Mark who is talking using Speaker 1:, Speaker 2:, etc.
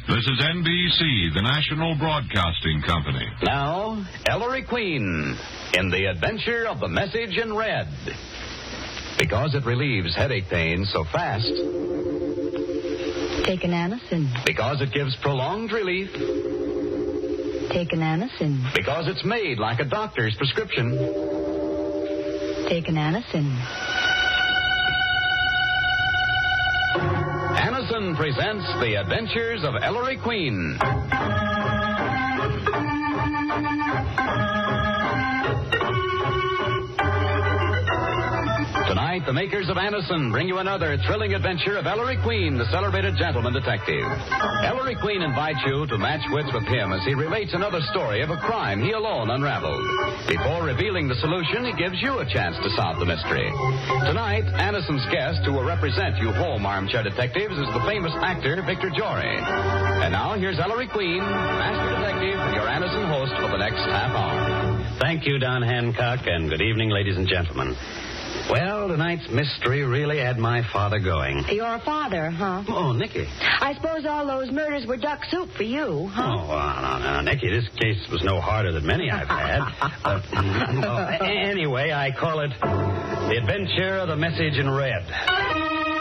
Speaker 1: This is NBC, the National Broadcasting Company.
Speaker 2: Now, Ellery Queen in The Adventure of the Message in Red. Because it relieves headache pain so fast.
Speaker 3: Take an Anacin.
Speaker 2: Because it gives prolonged relief.
Speaker 3: Take an Anacin.
Speaker 2: Because it's made like a doctor's prescription.
Speaker 3: Take an Anacin.
Speaker 2: Anacin presents The Adventures of Ellery Queen. Tonight, the makers of Anacin bring you another thrilling adventure of Ellery Queen, the celebrated gentleman detective. Ellery Queen invites you to match wits with him as he relates another story of a crime he alone unraveled. Before revealing the solution, he gives you a chance to solve the mystery. Tonight, Anacin's guest, who will represent you home armchair detectives, is the famous actor Victor Jory. And now, here's Ellery Queen, master detective, your Anacin host for the next half hour.
Speaker 4: Thank you, Don Hancock, and good evening, ladies and gentlemen. Well, tonight's mystery really had my father going.
Speaker 3: Your father, huh?
Speaker 4: Oh, Nicky.
Speaker 3: I suppose all those murders were duck soup for you, huh?
Speaker 4: Oh, no, Nicky, this case was no harder than many I've had. Anyway, I call it The Adventure of the Message in Red.